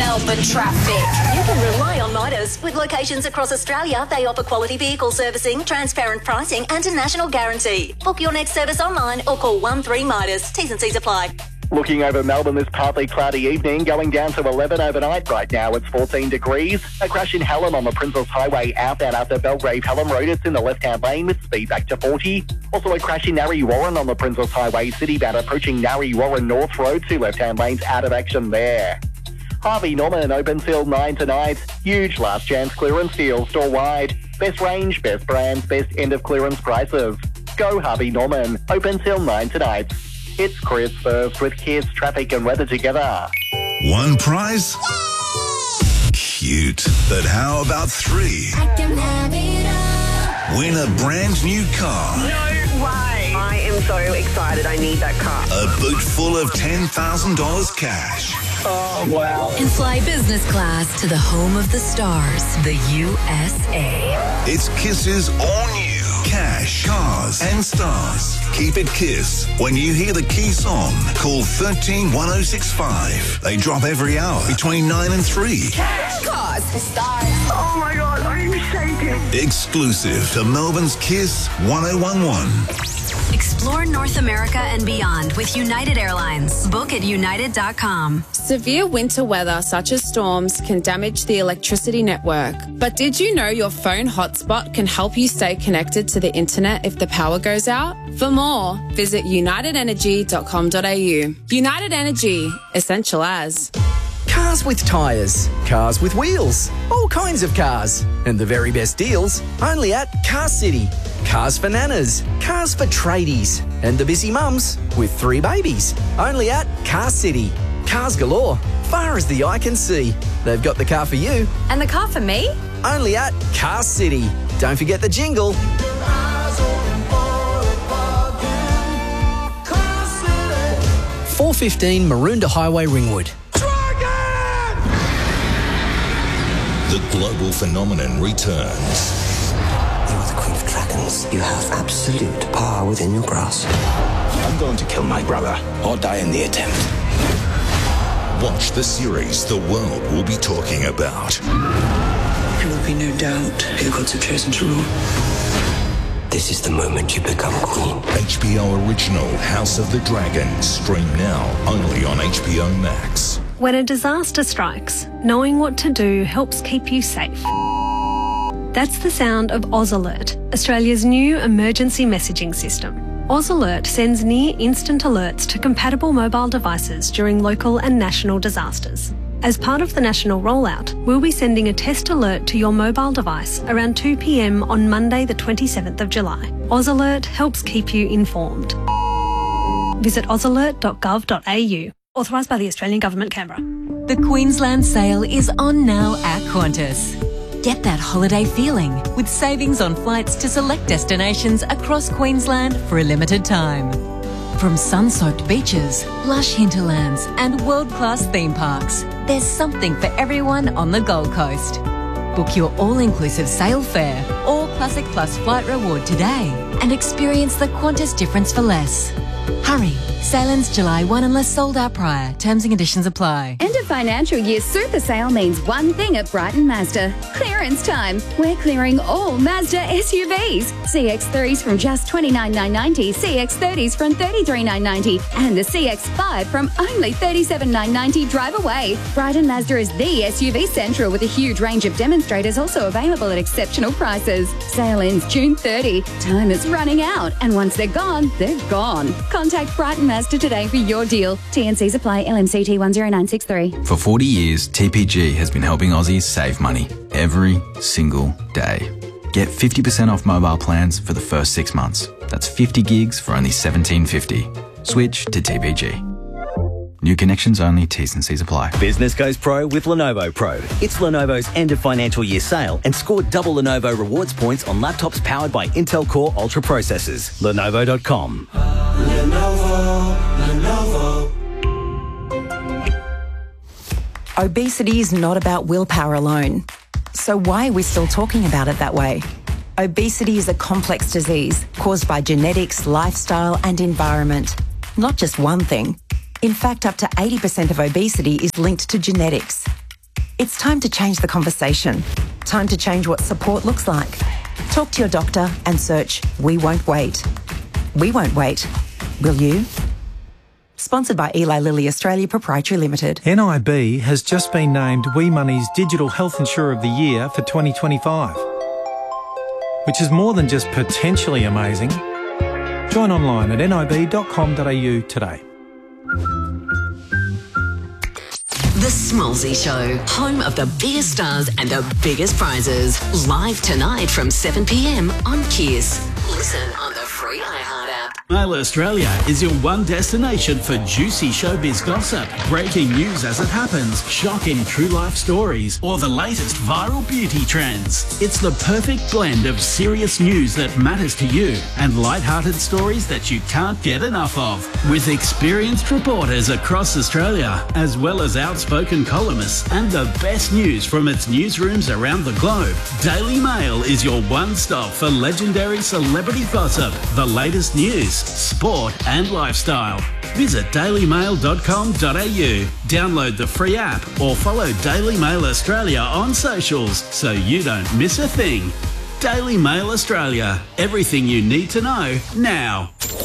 Melbourne traffic. You can rely on Midas. With locations across Australia, they offer quality vehicle servicing, transparent pricing and a national guarantee. Book your next service online or call 13 Midas. T's and C's apply. Looking over Melbourne this partly cloudy evening, going down to 11 overnight. Right now it's 14 degrees. A crash in Helen on the Princess Highway outbound after Belgrave Helen Road. It's in the left-hand lane with speed back to 40. Also a crash in Narre Warren on the Princess Highway citybound approaching Narre Warren North Road. 2 left-hand lanes out of action there. Harvey Norman opens till 9 tonight. Huge last chance clearance deal store wide. Best range, best brands, best end of clearance prices. Go Harvey Norman. Open till 9 tonight. It's Chris first with Kiss, traffic and weather together. One prize? Cute. But how about 3? I can have it all. Win a brand new car. No way. I am so excited. I need that car. A boot full of $10,000 cash. Oh, wow. And fly business class to the home of the stars, the USA. It's Kiss's all new cash, cars and stars. Keep it Kiss. When you hear the key song, call 131065. They drop every hour between 9 and 3. Cash, cars, and stars. Oh, my God. I'm shaking. Exclusive to Melbourne's Kiss 1011. Explore North America and beyond with United Airlines. Book at united.com. Severe winter weather, such as storms, can damage the electricity network. But did you know your phone hotspot can help you stay connected to the internet if the power goes out? For more, visit unitedenergy.com.au. United Energy, essential as. Cars with tyres, cars with wheels, all kinds of cars. And the very best deals only at Car City. Cars for nanas, cars for tradies, and the busy mums with 3 babies. Only at Car City. Cars galore, far as the eye can see. They've got the car for you. And the car for me? Only at Car City. Don't forget the jingle. 415 Maroondah Highway, Ringwood. The global phenomenon returns. You are the Queen of Dragons. You have absolute power within your grasp. I'm going to kill my brother or die in the attempt. Watch the series the world will be talking about. There will be no doubt who the gods have chosen to rule. This is the moment you become queen. HBO original House of the Dragon. Stream now only on HBO Max. When a disaster strikes, knowing what to do helps keep you safe. That's the sound of Oz Alert, Australia's new emergency messaging system. Oz Alert sends near instant alerts to compatible mobile devices during local and national disasters. As part of the national rollout, we'll be sending a test alert to your mobile device around 2 p.m. on Monday the 27th of July. Oz Alert helps keep you informed. Visit ozalert.gov.au. Authorised by the Australian Government, Canberra. The Queensland sale is on now at Qantas. Get that holiday feeling with savings on flights to select destinations across Queensland for a limited time. From sun-soaked beaches, lush hinterlands and world-class theme parks, there's something for everyone on the Gold Coast. Book your all-inclusive sail fare or Classic Plus flight reward today and experience the Qantas difference for less. Hurry, sale ends July 1 unless sold out prior. Terms and conditions apply. End of financial year super sale means one thing at Brighton Mazda. Clearance time. We're clearing all Mazda SUVs. CX-3s from just $29,990, CX-30s from $33,990 and the CX-5 from only $37,990 drive away. Brighton Mazda is the SUV central with a huge range of demonstrators also available at exceptional prices. Sale ends June 30. Time is running out and once they're gone, they're gone. Contact Brighton Mazda today for your deal. TNCs apply. LMCT 10963. For 40 years, TPG has been helping Aussies save money every single day. Get 50% off mobile plans for the first 6 months. That's 50 gigs for only $17.50. Switch to TPG. New connections only, T's and C's apply. Business goes pro with Lenovo Pro. It's Lenovo's end of financial year sale and score double Lenovo rewards points on laptops powered by Intel Core Ultra processors. Lenovo.com. Lenovo. Obesity is not about willpower alone. So why are we still talking about it that way? Obesity is a complex disease caused by genetics, lifestyle and environment. Not just one thing. In fact, up to 80% of obesity is linked to genetics. It's time to change the conversation. Time to change what support looks like. Talk to your doctor and search We Won't Wait. We won't wait. Will you? Sponsored by Eli Lilly Australia Proprietary Limited. NIB has just been named WeMoney's Digital Health Insurer of the Year for 2025, which is more than just potentially amazing. Join online at nib.com.au today. The Smallsy Show, home of the biggest stars and the biggest prizes. Live tonight from 7 p.m. on Kiss. Listen on the free iHeart app. Mail Australia is your one destination for juicy showbiz gossip, breaking news as it happens, shocking true life stories, or the latest viral beauty trends. It's the perfect blend of serious news that matters to you and light-hearted stories that you can't get enough of. With experienced reporters across Australia, as well as outspoken columnists and the best news from its newsrooms around the globe, Daily Mail is your one-stop for legendary celebrity gossip, the latest news, sport and lifestyle. Visit dailymail.com.au, download the free app or follow Daily Mail Australia on socials so you don't miss a thing. Daily Mail Australia, everything you need to know now.